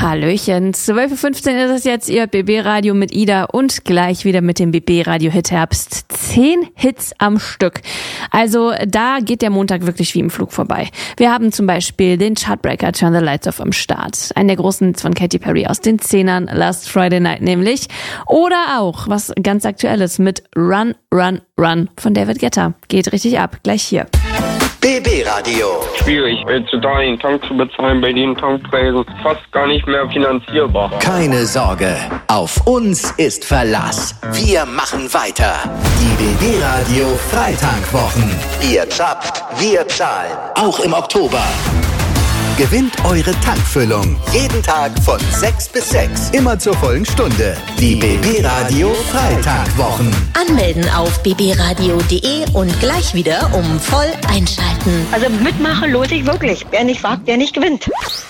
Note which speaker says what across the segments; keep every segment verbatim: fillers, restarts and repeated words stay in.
Speaker 1: Hallöchen, zwölf Uhr fünfzehn ist es jetzt, ihr B B-Radio mit Ida und gleich wieder mit dem B B-Radio-Hit Herbst. Zehn Hits am Stück. Also da geht der Montag wirklich wie im Flug vorbei. Wir haben zum Beispiel den Chartbreaker Turn the Lights Off am Start. Einen der großen Hits von Katy Perry aus den Zehnern, Last Friday Night nämlich. Oder auch was ganz Aktuelles mit Run, Run, Run von David Guetta. Geht richtig ab, gleich hier.
Speaker 2: B B-Radio.
Speaker 3: Schwierig, heutzutage den Tank zu bezahlen, bei den Tankpreisen fast gar nicht mehr finanzierbar.
Speaker 2: Keine Sorge, auf uns ist Verlass. Wir machen weiter. Die B B-Radio Freitankwwochen. Ihr zappt, wir zahlen. Auch im Oktober. Gewinnt eure Tankfüllung. Jeden Tag von sechs bis sechs. Immer zur vollen Stunde. Die B B-Radio Freitankwwochen.
Speaker 4: Anmelden auf b b radio punkt d e und gleich wieder um voll einschalten.
Speaker 5: Also mitmachen lohnt sich wirklich. Wer nicht wagt, der nicht gewinnt.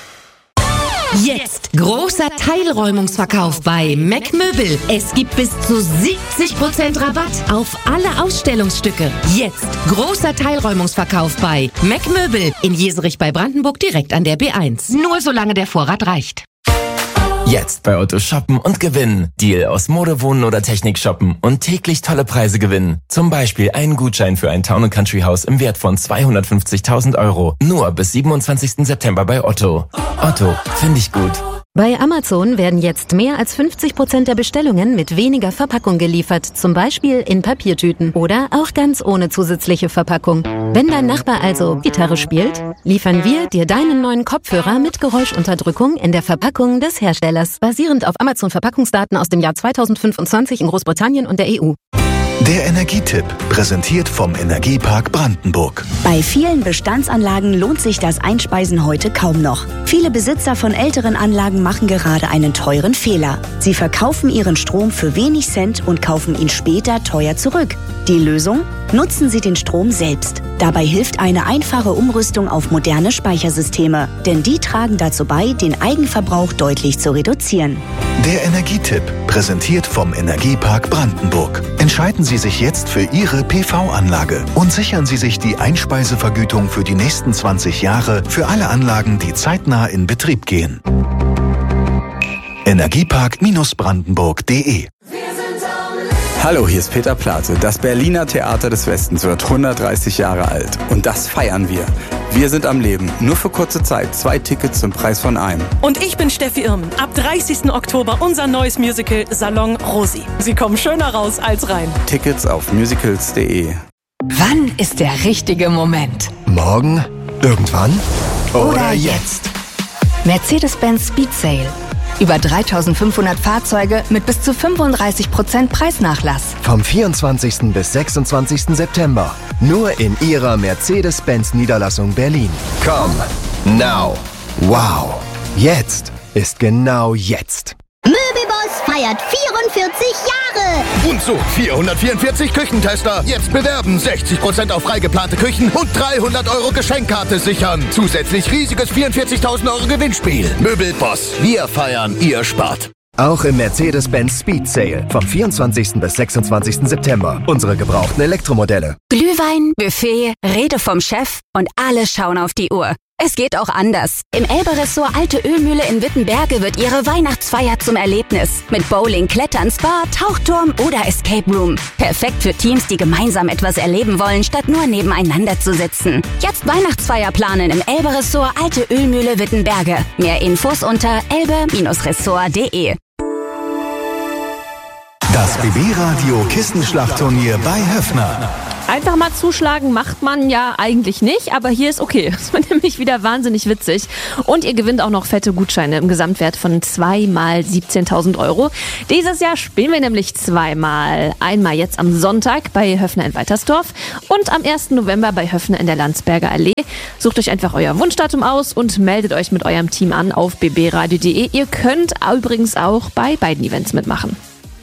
Speaker 6: Jetzt großer Teilräumungsverkauf bei Mac Möbel. Es gibt bis zu siebzig Prozent Rabatt auf alle Ausstellungsstücke. Jetzt großer Teilräumungsverkauf bei Mac Möbel in Jeserich bei Brandenburg direkt an der B eins. Nur solange der Vorrat reicht.
Speaker 7: Jetzt bei Otto shoppen und gewinnen. Deal aus Mode, Wohnen oder Technik shoppen und täglich tolle Preise gewinnen. Zum Beispiel einen Gutschein für ein Town and Country Haus im Wert von zweihundertfünfzigtausend Euro. Nur bis siebenundzwanzigsten September bei Otto. Otto, finde ich gut.
Speaker 8: Bei Amazon werden jetzt mehr als fünfzig Prozent der Bestellungen mit weniger Verpackung geliefert, zum Beispiel in Papiertüten oder auch ganz ohne zusätzliche Verpackung. Wenn dein Nachbar also Gitarre spielt, liefern wir dir deinen neuen Kopfhörer mit Geräuschunterdrückung in der Verpackung des Herstellers, basierend auf Amazon-Verpackungsdaten aus dem Jahr zweitausendfünfundzwanzig in Großbritannien und der E U.
Speaker 9: Der Energietipp, präsentiert vom Energiepark Brandenburg.
Speaker 10: Bei vielen Bestandsanlagen lohnt sich das Einspeisen heute kaum noch. Viele Besitzer von älteren Anlagen machen gerade einen teuren Fehler. Sie verkaufen ihren Strom für wenig Cent und kaufen ihn später teuer zurück. Die Lösung? Nutzen Sie den Strom selbst. Dabei hilft eine einfache Umrüstung auf moderne Speichersysteme, denn die tragen dazu bei, den Eigenverbrauch deutlich zu reduzieren.
Speaker 9: Der Energietipp, präsentiert vom Energiepark Brandenburg. Entscheiden Sie sich jetzt für Ihre P V-Anlage und sichern Sie sich die Einspeisevergütung für die nächsten zwanzig Jahre für alle Anlagen, die zeitnah in Betrieb gehen. Energiepark Brandenburg punkt de.
Speaker 11: Hallo, hier ist Peter Plate. Das Berliner Theater des Westens wird hundertdreißig Jahre alt. Und das feiern wir. Wir sind am Leben. Nur für kurze Zeit. Zwei Tickets zum Preis von einem.
Speaker 12: Und ich bin Steffi Irmen. Ab dreißigsten Oktober unser neues Musical Salon Rosi. Sie kommen schöner raus als rein.
Speaker 11: Tickets auf musicals punkt de.
Speaker 6: Wann ist der richtige Moment?
Speaker 9: Morgen? Irgendwann?
Speaker 6: Oder, Oder jetzt? Mercedes-Benz Speed Sale. Über dreitausendfünfhundert Fahrzeuge mit bis zu fünfunddreißig Prozent Preisnachlass.
Speaker 13: Vom vierundzwanzigsten bis sechsundzwanzigsten September. Nur in Ihrer Mercedes-Benz-Niederlassung Berlin. Come now. Wow. Jetzt ist genau jetzt.
Speaker 14: Möbelboss feiert vierundvierzig Jahre.
Speaker 15: Und so, vierhundertvierundvierzig Küchentester. Jetzt bewerben, sechzig Prozent auf freigeplante Küchen und dreihundert Euro Geschenkkarte sichern. Zusätzlich riesiges vierundvierzigtausend Euro Gewinnspiel. Möbelboss, wir feiern, ihr spart.
Speaker 13: Auch im Mercedes-Benz Speed Sale vom vierundzwanzigsten bis sechsundzwanzigsten September. Unsere gebrauchten Elektromodelle.
Speaker 16: Glühwein, Buffet, Rede vom Chef und alle schauen auf die Uhr. Es geht auch anders. Im Elbe-Ressort Alte Ölmühle in Wittenberge wird Ihre Weihnachtsfeier zum Erlebnis. Mit Bowling, Klettern, Spa, Tauchturm oder Escape Room. Perfekt für Teams, die gemeinsam etwas erleben wollen, statt nur nebeneinander zu sitzen. Jetzt Weihnachtsfeier planen im Elbe-Ressort Alte Ölmühle Wittenberge. Mehr Infos unter elbe Ressort punkt de.
Speaker 9: Das B B-Radio Kissenschlachtturnier bei Höffner.
Speaker 1: Einfach mal zuschlagen macht man ja eigentlich nicht, aber hier ist okay. Das war nämlich wieder wahnsinnig witzig. Und ihr gewinnt auch noch fette Gutscheine im Gesamtwert von zweimal siebzehntausend Euro. Dieses Jahr spielen wir nämlich zweimal. Einmal jetzt am Sonntag bei Höffner in Waltersdorf und am ersten November bei Höffner in der Landsberger Allee. Sucht euch einfach euer Wunschdatum aus und meldet euch mit eurem Team an auf b b radio punkt de. Ihr könnt übrigens auch bei beiden Events mitmachen.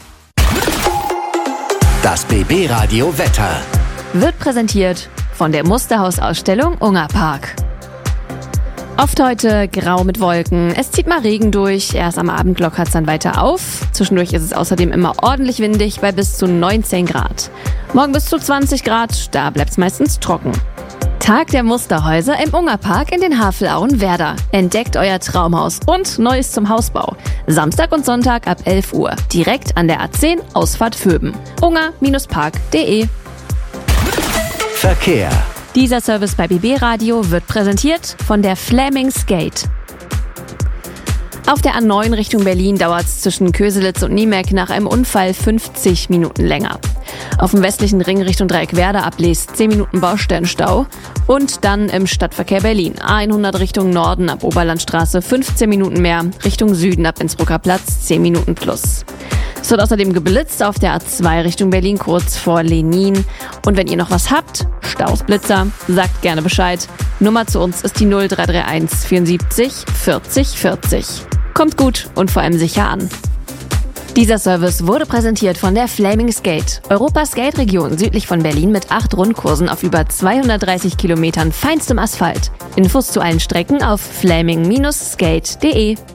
Speaker 2: Das B B-Radio Wetter
Speaker 1: wird präsentiert von der Musterhausausstellung Ungerpark. Oft heute grau mit Wolken. Es zieht mal Regen durch. Erst am Abend lockert es dann weiter auf. Zwischendurch ist es außerdem immer ordentlich windig bei bis zu neunzehn Grad. Morgen bis zu zwanzig Grad. Da bleibt es meistens trocken. Tag der Musterhäuser im Ungerpark in den Havelauen Werder. Entdeckt euer Traumhaus und Neues zum Hausbau. Samstag und Sonntag ab elf Uhr. Direkt an der A zehn Ausfahrt Vöben. unger Park punkt de.
Speaker 2: Verkehr.
Speaker 1: Dieser Service bei B B Radio wird präsentiert von der Flemings Gate. Auf der A neun Richtung Berlin dauert es zwischen Köselitz und Niemek nach einem Unfall fünfzig Minuten länger. Auf dem westlichen Ring Richtung Dreieck Werder ablest zehn Minuten Baustellenstau. Und dann im Stadtverkehr Berlin. A hundert Richtung Norden ab Oberlandstraße fünfzehn Minuten mehr. Richtung Süden ab Innsbrucker Platz zehn Minuten plus. Es wird außerdem geblitzt auf der A zwei Richtung Berlin kurz vor Lenin. Und wenn ihr noch was habt, Staus, Blitzer, sagt gerne Bescheid. Nummer zu uns ist die null drei drei eins vierundsiebzig vierzig vierzig. Kommt gut und vor allem sicher an. Dieser Service wurde präsentiert von der Flemings Gate, Europas Skate-Region südlich von Berlin mit acht Rundkursen auf über zweihundertdreißig Kilometern feinstem Asphalt. Infos zu allen Strecken auf fleming Bindestrich skate punkt de.